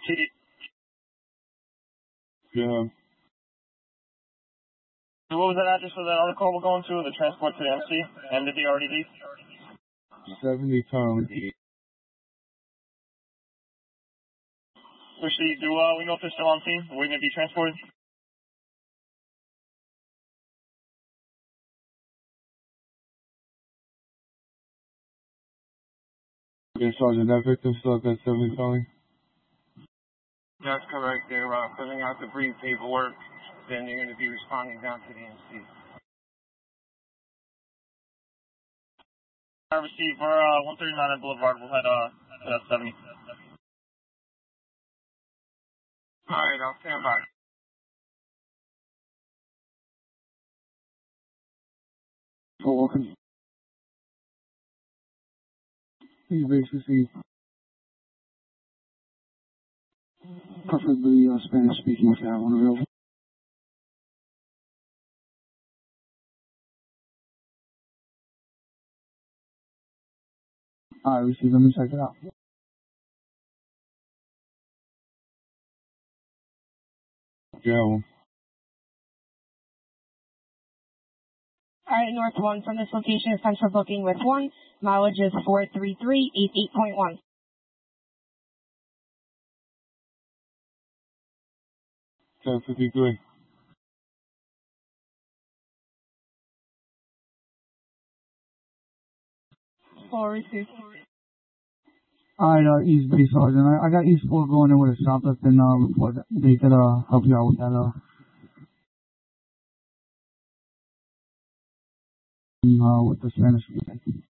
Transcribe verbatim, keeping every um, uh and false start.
Yeah. So what was that address for that article we're going to, the transport to the M C and the D R D D? seventy Conley. Actually, do uh, we know if they're still on scene? Are we going to be transported? Yeah, Sergeant, that victim still at that seventy Conley? That's correct. They're uh, filling out the brief paperwork. Then they're going to be responding down to the M C. I received for uh, one thirty-nine on Boulevard. We'll head uh, to that seventy. All right, I'll stand by. For walking. Please basically, preferably uh, Spanish speaking if you have one available. Alright, receive. Let me check it out. Yeah, one. Alright, North one, from this location, central booking with one, mileage is four three three eight eight point one. ten fifty-three. Full receipt. Alright, uh, East Bay Sergeant. I, I got East four going in with a shoplift and, uh, report that. They could, uh, help you out with that, uh, uh, with the Spanish.